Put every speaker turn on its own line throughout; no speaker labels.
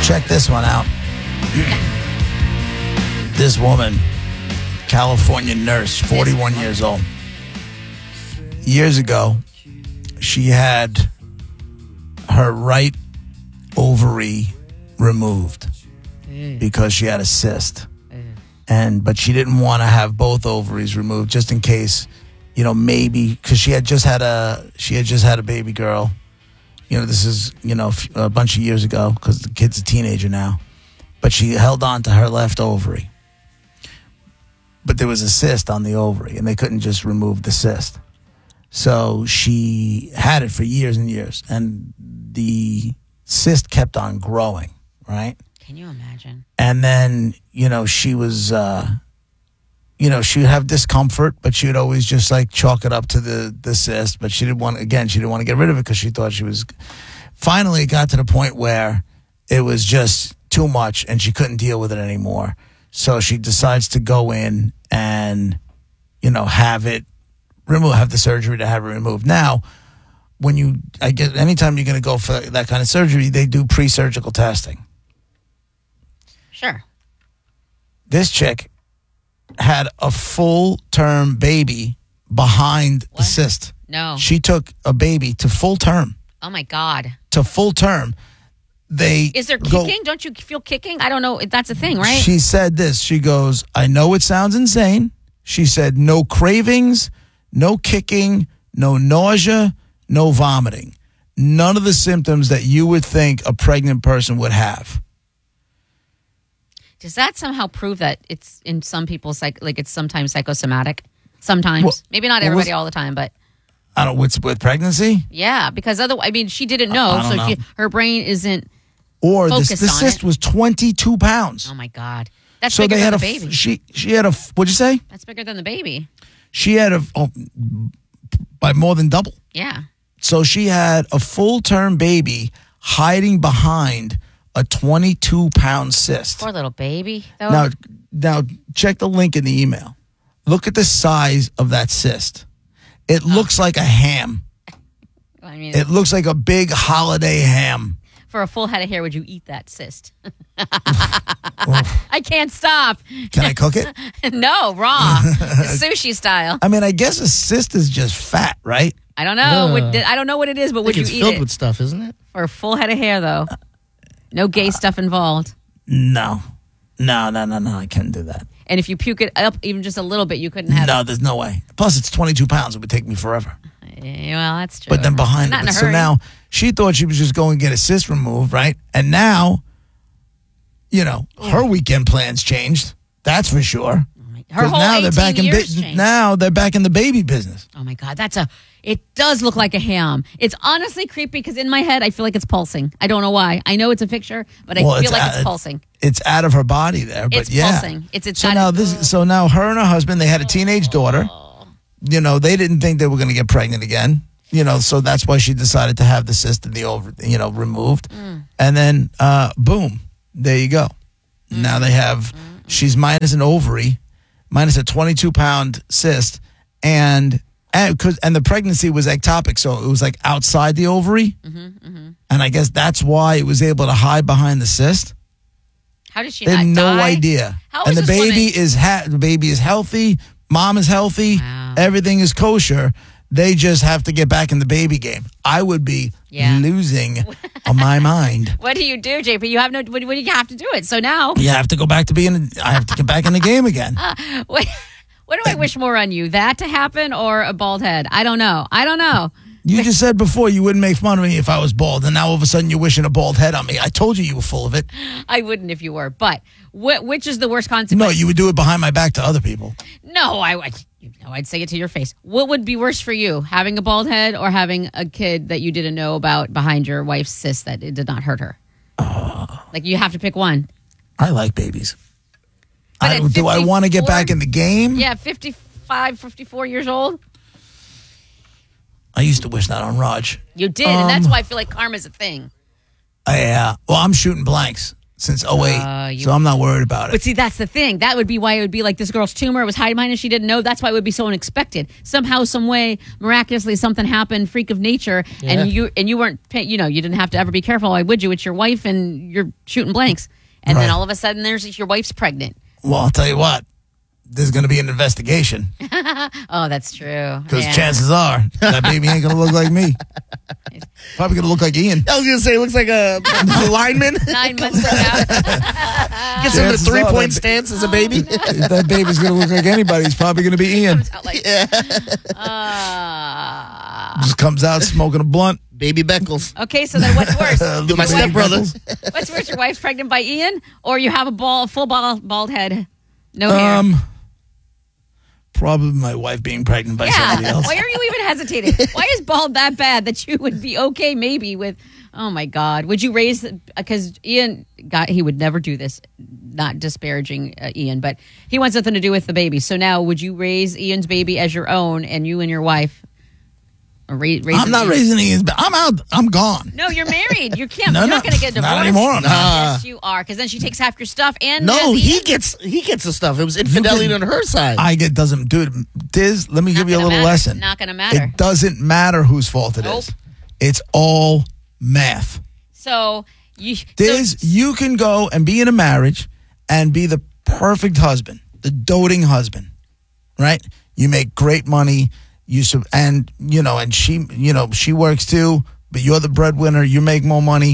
Check this one out. This woman, California nurse, 41 years old. Years ago, she had her right ovary removed because she had a cyst. But she didn't want to have both ovaries removed just in case, maybe because she had just had a baby girl. This is, a bunch of years ago because the kid's a teenager now. But she held on to her left ovary. But there was a cyst on the ovary, and they couldn't just remove the cyst. So she had it for years and years, and the cyst kept on growing, right?
Can you imagine?
And then, she was, she would have discomfort, but she would always just chalk it up to the cyst. But she didn't want to get rid of it because she thought she was. Finally, it got to the point where it was just too much and she couldn't deal with it anymore. So she decides to go in and, have it removed, have the surgery to have it removed. Now, anytime you're going to go for that kind of surgery, they do pre-surgical testing.
Sure.
This chick had a full-term baby behind the cyst.
No.
She took a baby to full term.
Oh, my God.
To full term.
Is there kicking? Don't you feel kicking? I don't know. That's a thing, right?
She said this. She goes, I know it sounds insane. She said, no cravings, no kicking, no nausea, no vomiting. None of the symptoms that you would think a pregnant person would have.
Does that somehow prove that it's in some people's it's sometimes psychosomatic? Sometimes, well, maybe not everybody all the time, but
I don't. With pregnancy,
yeah, because otherwise, she didn't know, so her brain isn't.
Or the
focused on
cyst was 22 pounds.
Oh my God, that's bigger than the baby.
She had a. What'd you say?
That's bigger than the baby.
She had by more than double.
Yeah.
So she had a full-term baby hiding behind a 22-pound cyst.
Poor little baby, though.
Now check the link in the email. Look at the size of that cyst. It looks like a ham. It looks like a big holiday ham.
For a full head of hair, would you eat that cyst? I can't stop.
Can I cook it?
No, raw. Sushi style.
I guess a cyst is just fat, right?
I don't know. I don't know what it is, but would you eat it?
It's filled with stuff, isn't it?
For a full head of hair, though. No gay stuff involved.
No. I can't do that.
And if you puke it up even just a little bit, you couldn't have it.
No, there's no way. Plus, it's 22 pounds. It would take me forever.
Well, that's true.
But then behind it. So now, she thought she was just going to get a cyst removed, right? And now, her weekend plans changed. That's for sure.
Her whole
now
18 years changed.
Now they're back in the baby business.
Oh, my God. It does look like a ham. It's honestly creepy because in my head, I feel like it's pulsing. I don't know why. I know it's a picture, but I feel like it's pulsing.
It's out of her body there, but
it's pulsing. It's
so now her and her husband, they had a teenage daughter. They didn't think they were going to get pregnant again. So that's why she decided to have the cyst in the ovary, removed. And then, boom, there you go. Now they have, she's minus an ovary, minus a 22-pound cyst, and the pregnancy was ectopic, so it was outside the ovary. And I guess that's why it was able to hide behind the cyst.
How did she
they
not
had no
die?
idea.
How
and
is
the
woman?
The baby is healthy. Mom is healthy.
Wow.
Everything is kosher. They just have to get back in the baby game. I would be losing on my mind.
What do you do, JP? You have no. What do you have to do it? So now
you have to go back to I have to get back in the game again.
What do I wish more on you? That to happen or a bald head? I don't know.
You just said before you wouldn't make fun of me if I was bald, and now all of a sudden you're wishing a bald head on me. I told you were full of it.
I wouldn't if you were. But which is the worst consequence?
No, you would do it behind my back to other people.
No, I'd say it to your face. What would be worse for you, having a bald head or having a kid that you didn't know about behind your wife's cyst that it did not hurt her? You have to pick one.
I like babies.
Do
I want to get back in the game?
Yeah, 55, 54 years old.
I used to wish that on Raj.
You did, and that's why I feel like karma's a thing.
Well, I'm shooting blanks. since 08. So I'm not worried about it.
But see, that's the thing. That would be why it would be like this girl's tumor was hiding behind and she didn't know. That's why it would be so unexpected. Somehow, some way, miraculously, something happened, freak of nature, and you weren't, you didn't have to ever be careful. Why would you? It's your wife and you're shooting blanks. And then all of a sudden, your wife's pregnant.
Well, I'll tell you what. There's going to be an investigation.
Oh, that's true.
Because chances are that baby ain't going to look like me. Probably going to look like Ian.
I was going to say, it looks like a lineman.
9 months from now.
Gets in the 3-point stance as a baby.
If that baby's going to look like anybody, it's probably going to be Ian. Just comes out smoking a blunt.
Baby Beckles.
Okay, so then what's worse?
My stepbrother.
What's worse, your wife's pregnant by Ian, or you have a full bald head, no hair?
Probably my wife being pregnant by somebody else.
Why are you even hesitating? Why is bald that bad that you would be okay maybe with, oh my God. Would you raise, because Ian, he would never do this, not disparaging Ian, but he wants nothing to do with the baby. So now would you raise Ian's baby as your own and you and your wife?
I'm not raising Ian's baby. I'm out. I'm gone.
No, you're married. You can't. You're not going to get divorced.
Not anymore.
Yes, you are, because then she takes half your stuff and
no, he gets the stuff. It was infidelity on her side.
Doesn't do it. Diz, let me give you a little lesson.
Not going to matter.
It doesn't matter whose fault it is. It's all math.
So
you can go and be in a marriage and be the perfect husband, the doting husband, right? You make great money. And she works too, but you're the breadwinner. You make more money.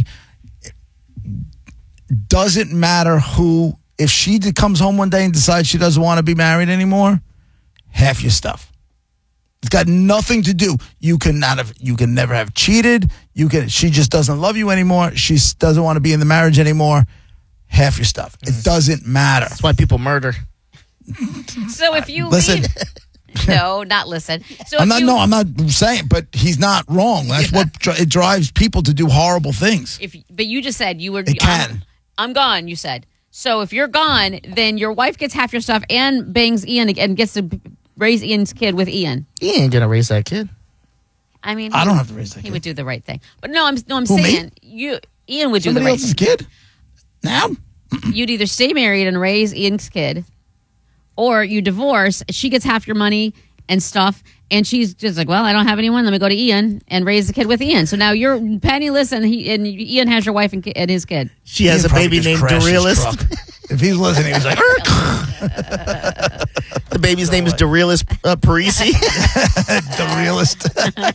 Doesn't matter who. If she comes home one day and decides she doesn't want to be married anymore, half your stuff. It's got nothing to do. You can never have cheated. She just doesn't love you anymore. She doesn't want to be in the marriage anymore. Half your stuff. It doesn't matter.
That's why people murder.
So if you
listen.
No, not listen. So
I'm not saying, but he's not wrong. That's what it drives people to do horrible things.
But you just said you were.
It can.
I'm gone. You said. So if you're gone, then your wife gets half your stuff and bangs Ian and gets to raise Ian's kid with Ian.
He ain't gonna raise that kid.
I mean,
I don't have to raise that kid.
He would do the right thing. But I'm saying Ian would do the right thing.
Somebody else's kid. Now
you'd either stay married and raise Ian's kid, or you divorce, she gets half your money and stuff, and she's just like, well, I don't have anyone, let me go to Ian and raise the kid with Ian. So now you're penniless, and Ian has your wife and his kid.
She has a baby named Derealist.
If he's listening, he's like,
the baby's name is Derealist Parisi.
Derealist.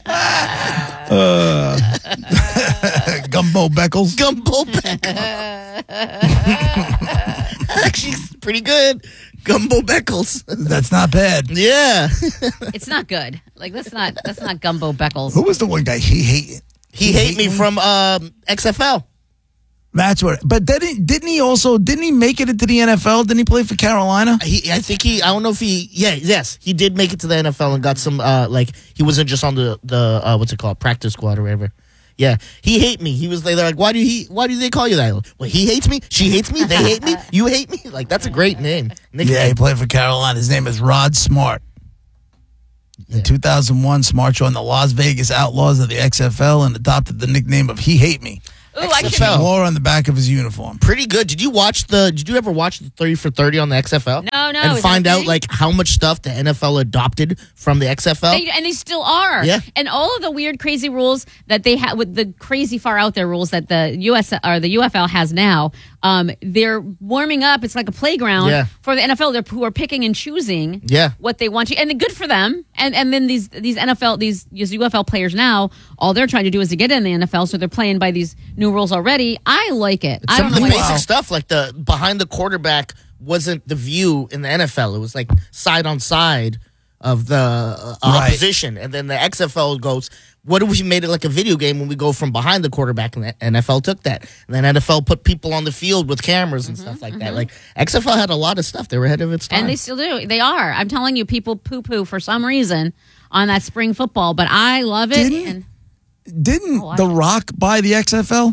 Gumbo Beckles.
Gumbo Beckles. Actually, pretty good. Gumbo Beckles.
That's not bad.
Yeah.
It's not good. Like that's not Gumbo Beckles.
Who was the one guy he hate me
from XFL?
That's what. But didn't he make it into the NFL? Didn't he play for Carolina?
I don't know if yes, he did make it to the NFL and got some he wasn't just on the what's it called, practice squad or whatever. Yeah, he hate me. He was they're like, why do they call you that? Well, he hates me. She hates me. They hate me. You hate me. Like that's a great name.
Yeah, he played for Carolina. His name is Rod Smart. In 2001, Smart joined the Las Vegas Outlaws of the XFL and adopted the nickname of He Hate Me.
Ooh, XFL.
Wore on the back of his uniform.
Pretty good. Did you ever watch the 30 for 30 on the XFL?
No.
And find out how much stuff the NFL adopted from the XFL?
And they still are.
Yeah.
And all of the weird, crazy rules that they have with the crazy far out there rules that the the UFL has now, they're warming up. It's like a playground for the NFL who are picking and choosing what they want to. And good for them. And then these UFL players now, all they're trying to do is to get in the NFL, so they're playing by these new rules already. I like it.
Some of the basic stuff, like the behind the quarterback wasn't the view in the NFL. It was like side on side of the opposition. And then the XFL goes, what if we made it like a video game when we go from behind the quarterback? And the NFL took that. And then NFL put people on the field with cameras and stuff like that. Like XFL had a lot of stuff. They were ahead of its time.
And they still do. They are. I'm telling you, people poo-poo for some reason on that spring football, but I love it.
Didn't The Rock buy the XFL?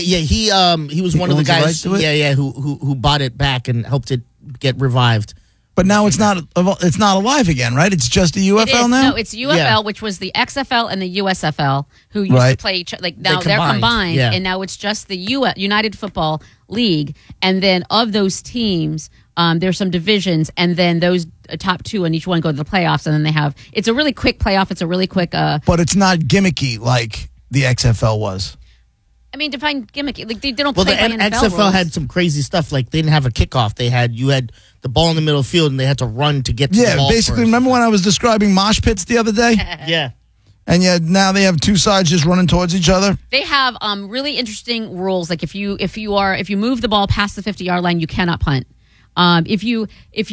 He was one of the guys. Who bought it back and helped it get revived
But now it's not alive again, right? It's just the UFL now?
No, it's UFL, which was the XFL and the USFL, who used to play each other. Like, now they're combined, and now it's just the United Football League. And then of those teams, there's some divisions, and then those top two in each one go to the playoffs, and then it's a really quick playoff. It's a really quick...
but it's not gimmicky like the XFL was.
I mean, define gimmicky. Like, they don't play by NFL
XFL
rules.
had some crazy stuff. Like, they didn't have a kickoff. You had the ball in the middle of the field, and they had to run to get to the ball.
Yeah, basically, remember when I was describing mosh pits the other day?
Yeah.
And yet now they have two sides just running towards each other?
They have really interesting rules. Like, if you move the ball past the 50-yard line, you cannot punt. If you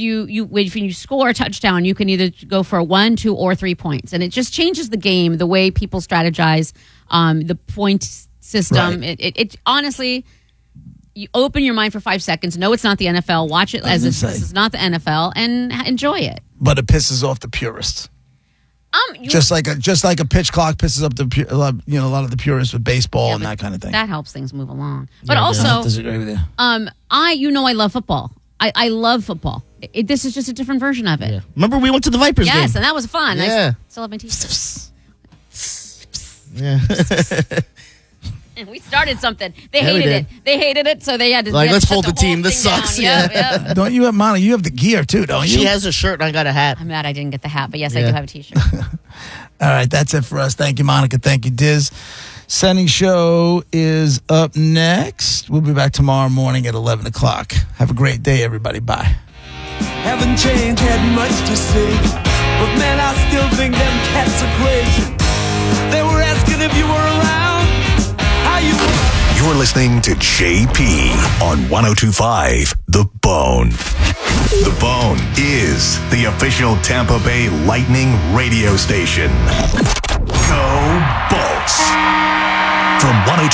score a touchdown, you can either go for 1, 2, or 3 points, and it just changes the game, the way people strategize, the point system. Right. It honestly, you open your mind for 5 seconds. No, it's not the NFL. Watch it as this is not the NFL, and enjoy it.
But it pisses off the purists. Just like a pitch clock pisses up a lot of the purists with baseball and that kind of thing.
That helps things move along. But also, I don't disagree with you. I love football. I love football. This is just a different version of it.
Yeah. Remember, we went to the Vipers game.
Yes, and that was fun.
Yeah.
I still have my t-shirts.
Yeah.
We started something. They hated it, so they had to
let's fold the team. This sucks.
Yep.
Don't you have Monica? You have the gear too, don't you?
She has a shirt and I got a hat.
I'm mad I didn't get the hat, but yes, I do have a t-shirt.
All right, that's it for us. Thank you, Monica. Thank you, Diz. Sending Show is up next. We'll be back tomorrow morning at 11 o'clock. Have a great day, everybody. Bye.
Haven't changed, had much to say, but man, I still think them cats are crazy. They were asking if you were around.
You're listening to JP on 102.5 The Bone. The Bone is the official Tampa Bay Lightning radio station. Go Bolts. From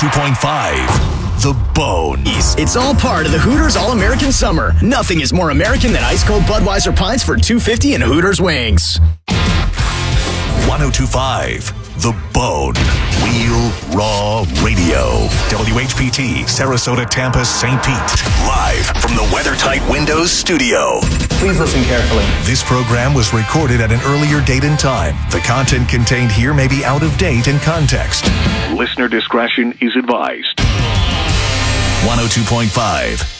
102.5 The Bone.
It's all part of the Hooters All-American Summer. Nothing is more American than ice-cold Budweiser pints for $2.50 and Hooters wings.
102.5 The Bone. Real Raw Radio. WHPT, Sarasota, Tampa, St. Pete. Live from the WeatherTight Windows studio.
Please listen carefully.
This program was recorded at an earlier date and time. The content contained here may be out of date in context. Listener discretion is advised. 102.5